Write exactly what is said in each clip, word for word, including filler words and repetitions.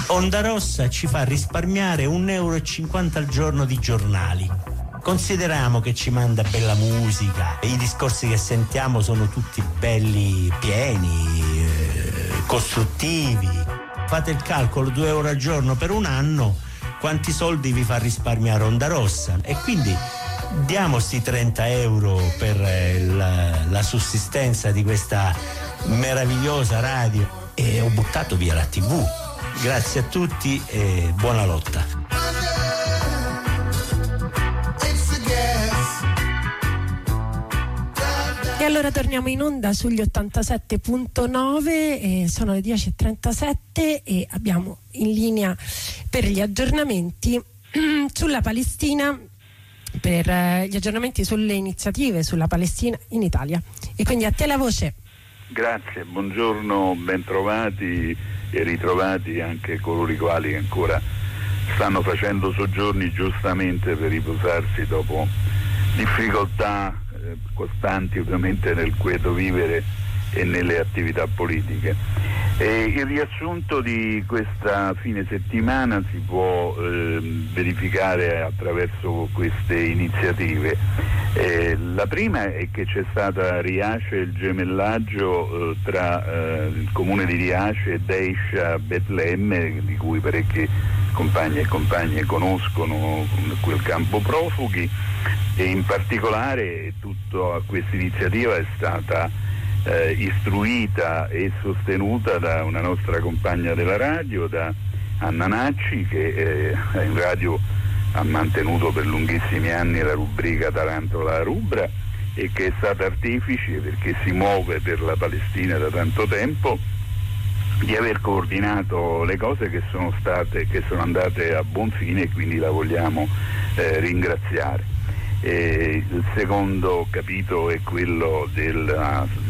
Onda Rossa ci fa risparmiare un euro e cinquanta al giorno di giornali. Consideriamo che ci manda bella musica, i discorsi che sentiamo sono tutti belli, pieni, eh, costruttivi. Fate il calcolo, due euro al giorno per un anno, quanti soldi vi fa risparmiare Onda Rossa? E quindi diamo sti trenta euro per eh, la, la sussistenza di questa meravigliosa radio. E ho buttato via la tivù. Grazie a tutti e buona lotta. E allora torniamo in onda sugli ottantasette virgola nove, e sono le dieci e trentasette e abbiamo in linea per gli aggiornamenti sulla Palestina, per eh, gli aggiornamenti sulle iniziative sulla Palestina in Italia. E quindi a te la voce. Grazie, buongiorno, bentrovati e ritrovati anche coloro i quali ancora stanno facendo soggiorni giustamente per riposarsi dopo difficoltà eh, costanti ovviamente nel quieto vivere e nelle attività politiche. E il riassunto di questa fine settimana si può eh, verificare attraverso queste iniziative. Eh, la prima è che c'è stata a Riace il gemellaggio eh, tra eh, il comune di Riace e Deisha Betlemme, di cui parecchi compagni e compagne conoscono quel campo profughi, e in particolare tutta questa iniziativa è stata Eh, istruita e sostenuta da una nostra compagna della radio, da Anna Nacci, che eh, in radio ha mantenuto per lunghissimi anni la rubrica Tarantola Rubra e che è stata artefice, perché si muove per la Palestina da tanto tempo, di aver coordinato le cose che sono state, che sono andate a buon fine, e quindi la vogliamo eh, ringraziare. E il secondo capitolo è quello della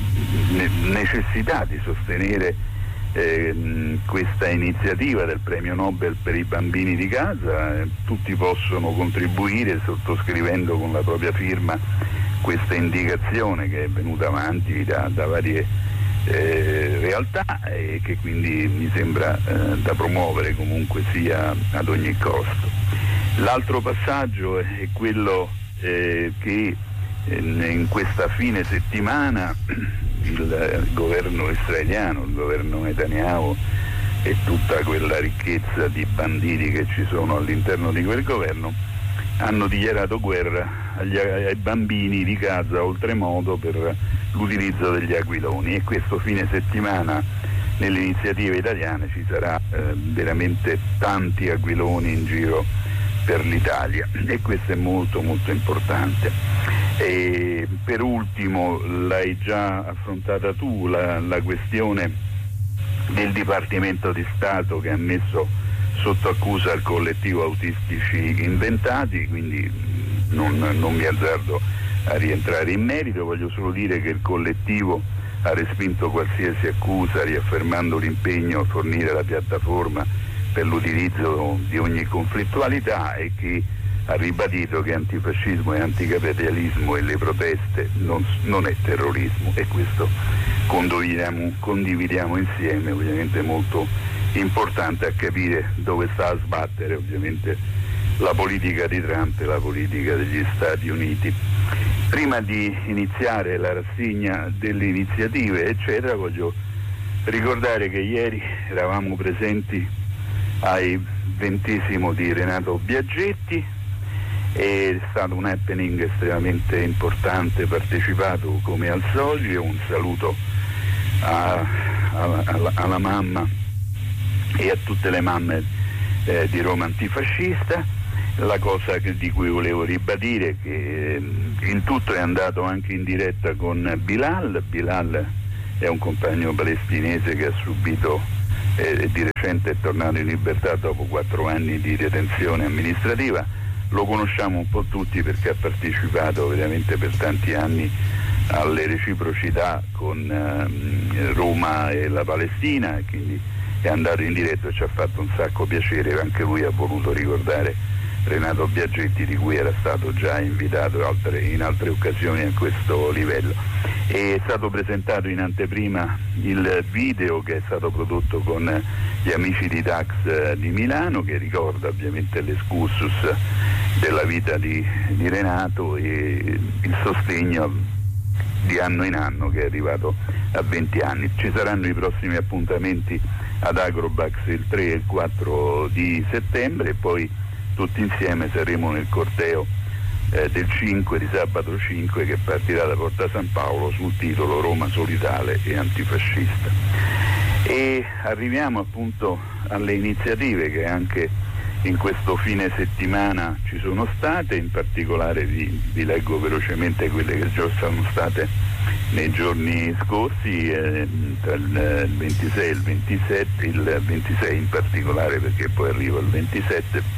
necessità di sostenere eh, questa iniziativa del premio Nobel per i bambini di Gaza. Eh, tutti possono contribuire sottoscrivendo con la propria firma questa indicazione che è venuta avanti da, da varie eh, realtà e che quindi mi sembra eh, da promuovere comunque sia ad ogni costo. L'altro passaggio è quello eh, che in questa fine settimana il governo israeliano, il governo Netanyahu e tutta quella ricchezza di banditi che ci sono all'interno di quel governo hanno dichiarato guerra agli, ai bambini di Gaza oltremodo per l'utilizzo degli aquiloni, e questo fine settimana nelle iniziative italiane ci sarà eh, veramente tanti aquiloni in giro per l'Italia, e questo è molto molto importante. E per ultimo, l'hai già affrontata tu, la, la questione del Dipartimento di Stato che ha messo sotto accusa il collettivo Autistici Inventati, quindi non, non mi azzardo a rientrare in merito. Voglio solo dire che il collettivo ha respinto qualsiasi accusa, riaffermando l'impegno a fornire la piattaforma per l'utilizzo di ogni conflittualità, e che ha ribadito che antifascismo e anticapitalismo e le proteste non, non è terrorismo, e questo condividiamo, condividiamo insieme. Ovviamente molto importante a capire dove sta a sbattere ovviamente la politica di Trump e la politica degli Stati Uniti. Prima di iniziare la rassegna delle iniziative eccetera, voglio ricordare che ieri eravamo presenti ai ventesimo di Renato Biaggetti. È stato un happening estremamente importante, partecipato come al solito. Un saluto a, a, alla, alla mamma e a tutte le mamme eh, di Roma Antifascista. La cosa che, di cui volevo ribadire è che eh, il tutto è andato anche in diretta con Bilal. Bilal è un compagno palestinese che ha subito eh, di recente è tornato in libertà dopo quattro anni di detenzione amministrativa. Lo conosciamo un po' tutti perché ha partecipato veramente per tanti anni alle reciprocità con eh, Roma e la Palestina, e quindi è andato in diretta e ci ha fatto un sacco piacere. Anche lui ha voluto ricordare Renato Biaggetti, di cui era stato già invitato altre, in altre occasioni a questo livello. È stato presentato in anteprima il video che è stato prodotto con gli amici di Dax di Milano, che ricorda ovviamente l'escursus della vita di, di Renato e il sostegno di anno in anno che è arrivato a venti anni. Ci saranno i prossimi appuntamenti ad Agrobax il tre e il quattro di settembre e poi tutti insieme saremo nel corteo eh, del cinque, di sabato cinque, che partirà da Porta San Paolo sul titolo Roma solidale e antifascista. E arriviamo appunto alle iniziative che anche in questo fine settimana ci sono state, in particolare vi, vi leggo velocemente quelle che già sono state nei giorni scorsi, eh, tra il ventisei e il ventisette, il ventisei in particolare perché poi arriva il ventisette,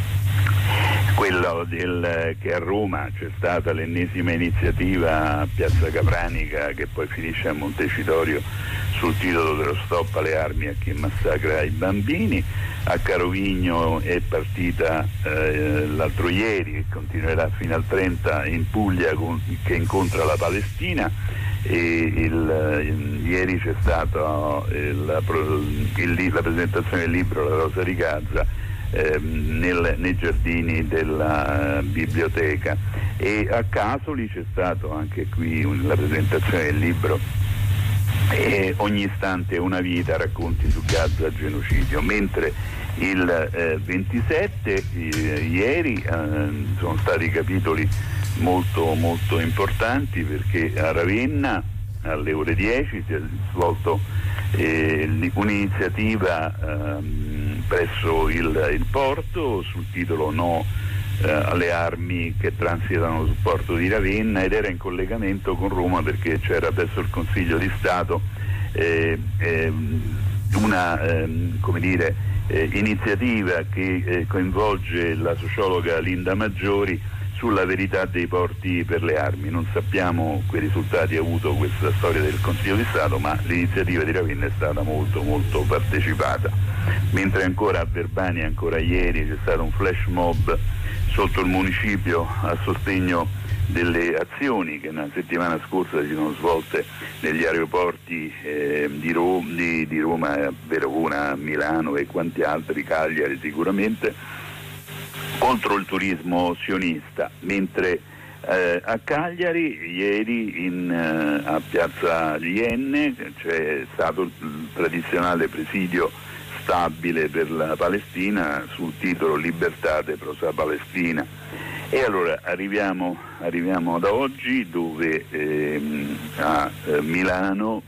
quello del, che a Roma c'è stata l'ennesima iniziativa a Piazza Capranica che poi finisce a Montecitorio sul titolo dello stop alle armi a chi massacra i bambini. A Carovigno è partita eh, l'altro ieri e continuerà fino al trenta in Puglia con, che incontra la Palestina, e il, il, ieri c'è stata eh, la, il, la presentazione del libro La Rosa di Gaza eh, nel, nei giardini della biblioteca, e a Casoli c'è stato anche qui un, la presentazione del libro E ogni istante è una vita, racconti su Gaza, genocidio. Mentre il eh, ventisette eh, ieri eh, sono stati capitoli molto molto importanti, perché a Ravenna alle ore dieci si è svolto eh, un'iniziativa eh, presso il, il porto sul titolo No eh, alle armi che transitano sul porto di Ravenna, ed era in collegamento con Roma perché c'era presso il Consiglio di Stato eh, eh, una eh, come dire, eh, iniziativa che eh, coinvolge la sociologa Linda Maggiori sulla verità dei porti per le armi. Non sappiamo che risultati ha avuto questa storia del Consiglio di Stato, ma l'iniziativa di Ravenna è stata molto molto partecipata. Mentre ancora a Verbania, ancora ieri, c'è stato un flash mob sotto il municipio a sostegno delle azioni che una settimana scorsa si sono svolte negli aeroporti eh, di, Ro- di, di Roma, Verona, Milano e quanti altri, Cagliari sicuramente, contro il turismo sionista. Mentre eh, a Cagliari ieri in, eh, a Piazza Lienne c'è stato il tradizionale presidio stabile per la Palestina sul titolo Libertate prosa Palestina. E allora arriviamo, arriviamo ad oggi, dove ehm, a eh, Milano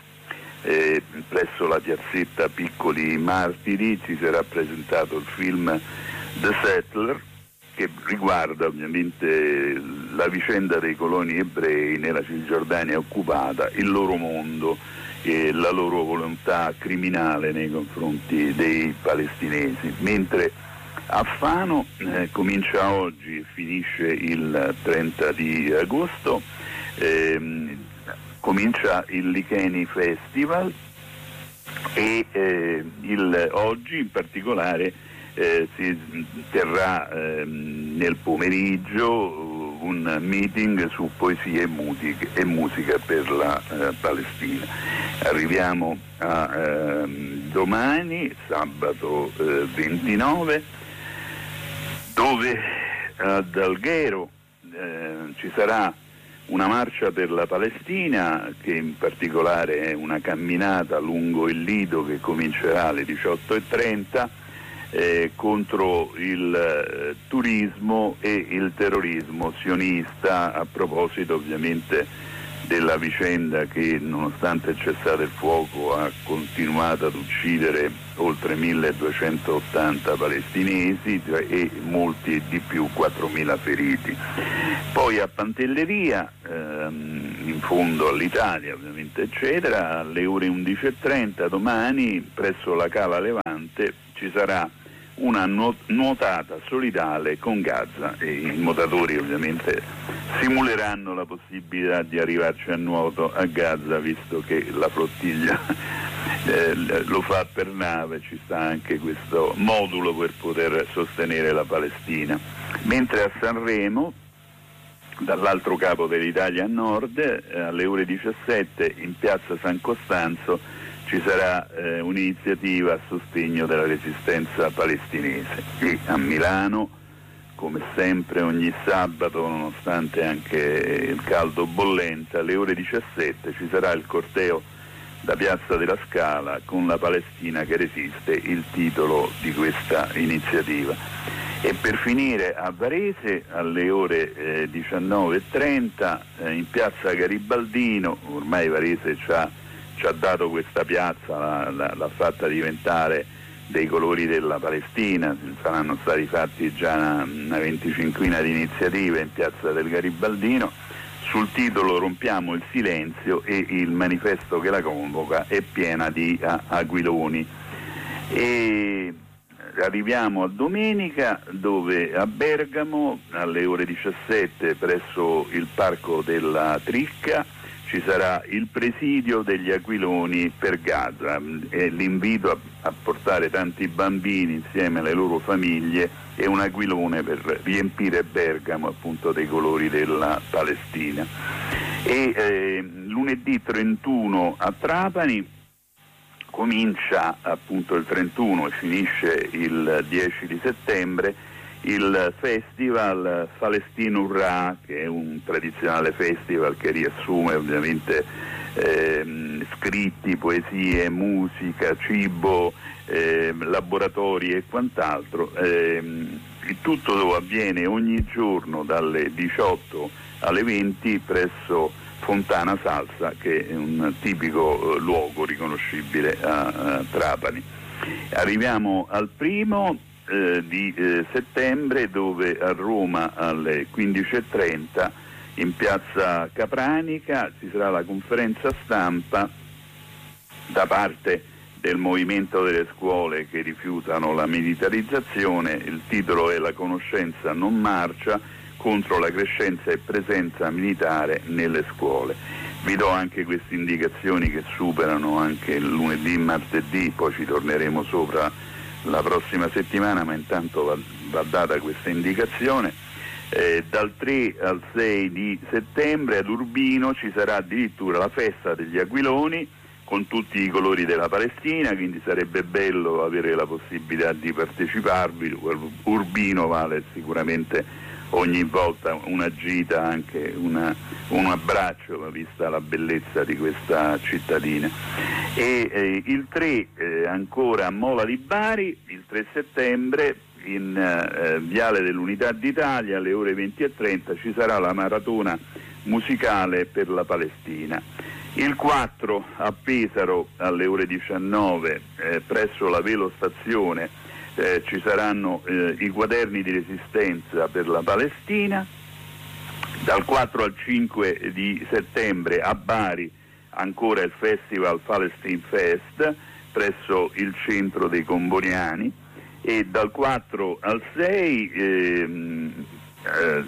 eh, presso la piazzetta Piccoli Martiri ci sarà presentato il film The Settler, che riguarda ovviamente la vicenda dei coloni ebrei nella Cisgiordania occupata, il loro mondo e la loro volontà criminale nei confronti dei palestinesi. Mentre a Fano eh, comincia oggi e finisce il trenta di agosto, ehm, comincia il Licheni Festival, e eh, il, oggi in particolare eh, si terrà eh, nel pomeriggio un meeting su poesie e musica, e musica per la eh, Palestina. Arriviamo a eh, domani, sabato eh, ventinove, dove ad Alghero eh, ci sarà una marcia per la Palestina, che in particolare è una camminata lungo il Lido che comincerà alle diciotto e trenta eh, contro il eh, turismo e il terrorismo sionista, a proposito ovviamente della vicenda che, nonostante il cessate il fuoco, ha continuato ad uccidere oltre milleduecentottanta palestinesi e molti di più, quattromila feriti. Poi a Pantelleria, ehm, in fondo all'Italia ovviamente eccetera, alle ore undici e trenta domani presso la Cala Levante ci sarà una nuotata solidale con Gaza, e i nuotatori ovviamente simuleranno la possibilità di arrivarci a nuoto a Gaza, visto che la flottiglia eh, lo fa per nave, ci sta anche questo modulo per poter sostenere la Palestina. Mentre a Sanremo, dall'altro capo dell'Italia a nord, eh, alle ore diciassette in piazza San Costanzo ci sarà eh, un'iniziativa a sostegno della resistenza palestinese. E a Milano, come sempre ogni sabato, nonostante anche il caldo bollente, alle ore diciassette ci sarà il corteo da Piazza della Scala con la Palestina che resiste, il titolo di questa iniziativa. E per finire a Varese alle ore eh, diciannove e trenta eh, in piazza Garibaldino, ormai Varese ci ha, ci ha dato questa piazza, l'ha, l'ha, l'ha fatta diventare dei colori della Palestina, saranno stati fatti già una, una venticinquina di iniziative in piazza del Garibaldino. Sul titolo Rompiamo il silenzio, e il manifesto che la convoca è piena di a, aquiloni. E arriviamo a domenica, dove a Bergamo alle ore diciassette presso il Parco della Tricca ci sarà il presidio degli aquiloni per Gaza, e l'invito a, a portare tanti bambini insieme alle loro famiglie e un aquilone per riempire Bergamo appunto dei colori della Palestina. E eh, lunedì trentuno a Trapani comincia appunto il trentuno e finisce il dieci di settembre il festival Palestino Urrà, che è un tradizionale festival che riassume ovviamente eh, scritti, poesie, musica, cibo, eh, laboratori e quant'altro. Eh, il tutto dove avviene ogni giorno dalle diciotto alle venti presso Fontana Salsa, che è un tipico eh, luogo riconoscibile a, a Trapani. Arriviamo al primo eh, di eh, settembre, dove a Roma alle quindici e trenta in piazza Capranica ci sarà la conferenza stampa da parte del movimento delle scuole che rifiutano la militarizzazione. Il titolo è La conoscenza non marcia, contro la crescenza e presenza militare nelle scuole. Vi do anche queste indicazioni che superano anche il lunedì e martedì, poi ci torneremo sopra la prossima settimana, ma intanto va, va data questa indicazione. Eh, dal tre al sei di settembre ad Urbino ci sarà addirittura la festa degli aquiloni con tutti i colori della Palestina, quindi sarebbe bello avere la possibilità di parteciparvi. Urbino vale sicuramente ogni volta una gita, anche una, un abbraccio, vista la bellezza di questa cittadina. E eh, il tre eh, ancora a Mola di Bari, il tre settembre in eh, Viale dell'Unità d'Italia alle ore venti e trenta ci sarà la maratona musicale per la Palestina. Il quattro a Pesaro alle ore diciannove eh, presso la Velostazione Eh, ci saranno eh, i quaderni di resistenza per la Palestina. Dal quattro al cinque di settembre a Bari ancora il festival Palestine Fest presso il centro dei Comboniani, e dal quattro al sei ehm, eh,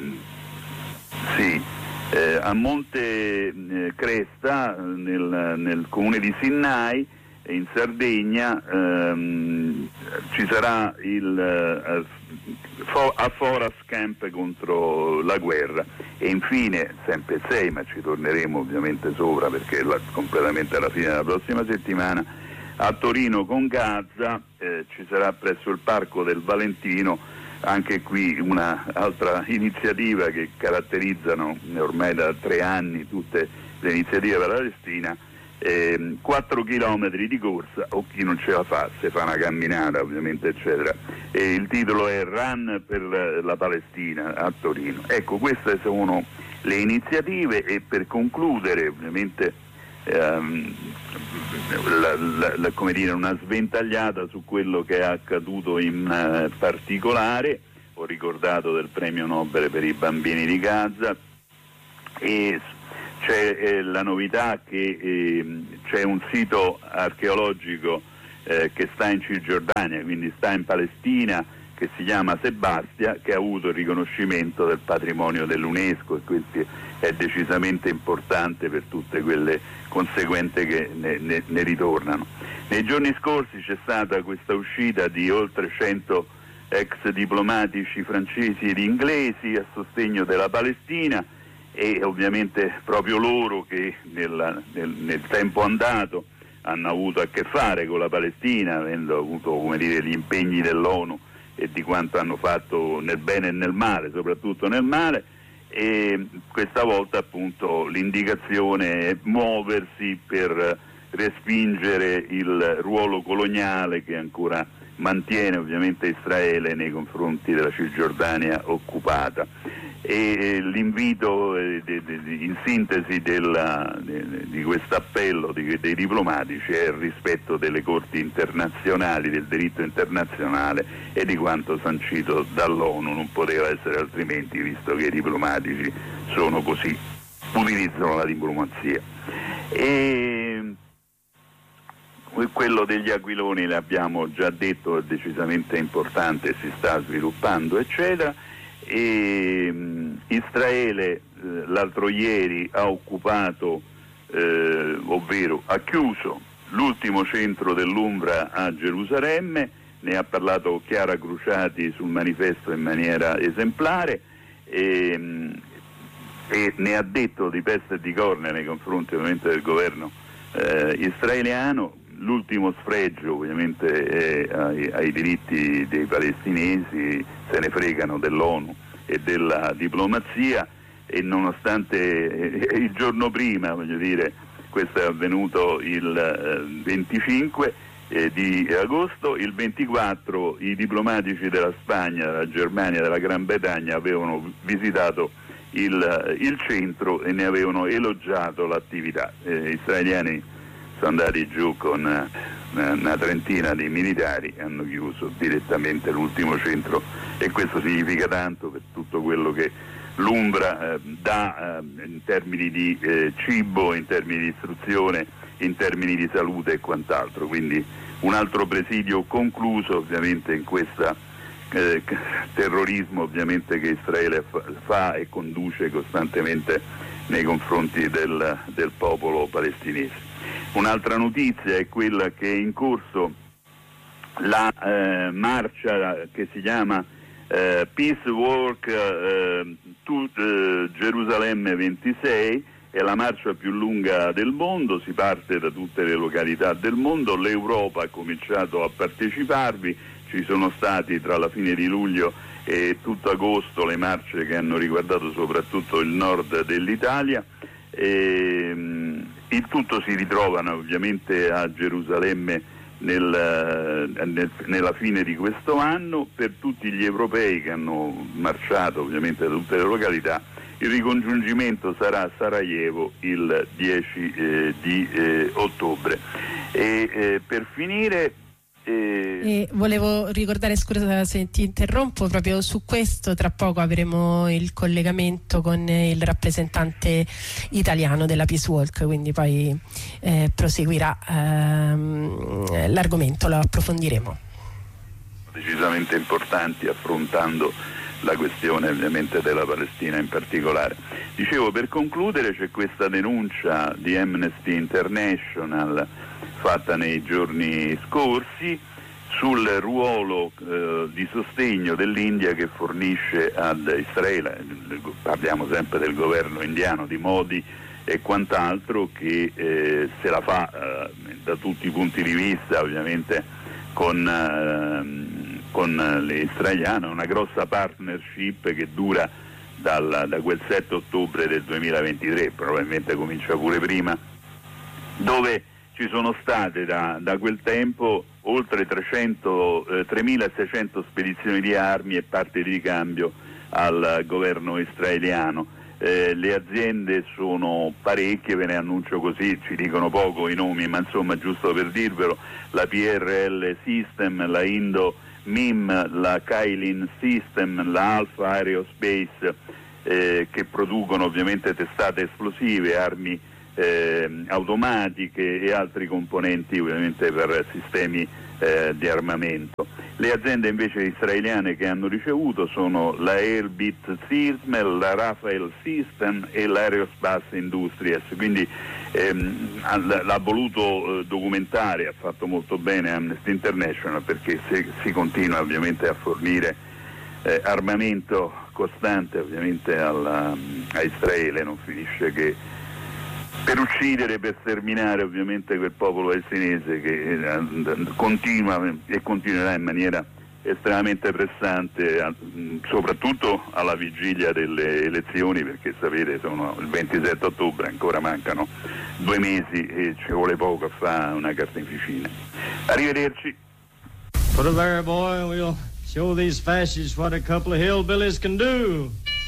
sì, eh, a Monte eh, Cresta nel, nel comune di Sinnai in Sardegna ehm, ci sarà il eh, fo- a Foras Camp contro la guerra. E infine, sempre il sei, ma ci torneremo ovviamente sopra perché è la, completamente alla fine della prossima settimana, a Torino con Gaza eh, ci sarà presso il Parco del Valentino anche qui una altra iniziativa che caratterizzano ormai da tre anni tutte le iniziative per la Palestina. Eh, quattro chilometri di corsa, o chi non ce la fa se fa una camminata ovviamente eccetera, e il titolo è Run per la Palestina a Torino. Ecco, queste sono le iniziative, e per concludere ovviamente ehm, la, la, la, come dire, una sventagliata su quello che è accaduto in uh, particolare. Ho ricordato del premio Nobel per i bambini di Gaza, e c'è eh, la novità che eh, c'è un sito archeologico eh, che sta in Cisgiordania, quindi sta in Palestina, che si chiama Sebastia, che ha avuto il riconoscimento del patrimonio dell'UNESCO, e questo è decisamente importante per tutte quelle conseguenze che ne, ne, ne ritornano. Nei giorni scorsi c'è stata questa uscita di oltre cento ex diplomatici francesi ed inglesi a sostegno della Palestina, e ovviamente proprio loro che nella, nel, nel tempo andato hanno avuto a che fare con la Palestina, avendo avuto, come dire, gli impegni dell'ONU e di quanto hanno fatto nel bene e nel male, soprattutto nel male, e questa volta appunto l'indicazione è muoversi per respingere il ruolo coloniale che ancora mantiene ovviamente Israele nei confronti della Cisgiordania occupata. E l'invito eh, de, de, in sintesi della, de, di questo appello di, dei diplomatici è il rispetto delle corti internazionali, del diritto internazionale e di quanto sancito dall'ONU. Non poteva essere altrimenti, visto che i diplomatici sono così, utilizzano la diplomazia. E quello degli aquiloni l'abbiamo già detto, è decisamente importante, si sta sviluppando eccetera. E Israele eh, l'altro ieri ha occupato, eh, ovvero ha chiuso l'ultimo centro dell'UNRWA a Gerusalemme, ne ha parlato Chiara Cruciati sul manifesto in maniera esemplare, e, e ne ha detto di peste e di corna nei confronti ovviamente del governo eh, israeliano. L'ultimo sfregio ovviamente è ai, ai diritti dei palestinesi, se ne fregano dell'ONU e della diplomazia, e nonostante eh, il giorno prima, voglio dire, questo è avvenuto il eh, venticinque eh, di agosto, il ventiquattro i diplomatici della Spagna, della Germania, della Gran Bretagna avevano visitato il, il centro e ne avevano elogiato l'attività. Eh, israeliani sono andati giù con una, una trentina di militari e hanno chiuso direttamente l'ultimo centro, e questo significa tanto per tutto quello che l'UNRWA eh, dà eh, in termini di eh, cibo, in termini di istruzione, in termini di salute e quant'altro. Quindi un altro presidio concluso ovviamente in questo eh, terrorismo ovviamente che Israele fa, fa e conduce costantemente nei confronti del, del popolo palestinese. Un'altra notizia è quella che è in corso la eh, marcia che si chiama eh, Peace Walk eh, to eh, Gerusalemme ventisei, è la marcia più lunga del mondo, si parte da tutte le località del mondo, l'Europa ha cominciato a parteciparvi, ci sono stati tra la fine di luglio e tutto agosto le marce che hanno riguardato soprattutto il nord dell'Italia. E, il tutto si ritrovano ovviamente a Gerusalemme nel, nel, nella fine di questo anno. Per tutti gli europei che hanno marciato ovviamente da tutte le località, il ricongiungimento sarà a Sarajevo il dieci eh, di eh, ottobre. E eh, per finire E... E volevo ricordare, scusa se ti interrompo, proprio su questo tra poco avremo il collegamento con il rappresentante italiano della Peace Walk, quindi poi eh, proseguirà ehm, l'argomento, lo approfondiremo. Decisamente importanti, affrontando la questione ovviamente della Palestina in particolare. Dicevo, per concludere, c'è questa denuncia di Amnesty International fatta nei giorni scorsi sul ruolo eh, di sostegno dell'India che fornisce ad Israele. Parliamo sempre del governo indiano, di Modi e quant'altro, che eh, se la fa eh, da tutti i punti di vista ovviamente con, eh, con l'israeliano, una grossa partnership che dura dal, da quel sette ottobre del duemilaventitré, probabilmente comincia pure prima, dove ci sono state da, da quel tempo oltre trecento, eh, tremilaseicento spedizioni di armi e parti di ricambio al governo israeliano. Eh, le aziende sono parecchie, ve ne annuncio così, ci dicono poco i nomi, ma insomma giusto per dirvelo: la P R L System, la Indo M I M, la Kailin System, la Alpha Aerospace, eh, che producono ovviamente testate esplosive, armi Eh, automatiche e altri componenti ovviamente per sistemi eh, di armamento. Le aziende invece israeliane che hanno ricevuto sono la Elbit Systems, la Rafael System e l'Aerospace Industries, quindi ehm, l'ha voluto eh, documentare, ha fatto molto bene Amnesty International, perché se, si continua ovviamente a fornire eh, armamento costante ovviamente alla, a Israele, non finisce che per uccidere, per sterminare ovviamente quel popolo palestinese che eh, continua e continuerà in maniera estremamente pressante, a, soprattutto alla vigilia delle elezioni, perché sapete sono il ventisette ottobre, ancora mancano due mesi e ci vuole poco a fare una carneficina. Arrivederci. Put it there, boy, we'll show these fascists what a couple of hillbillies can do.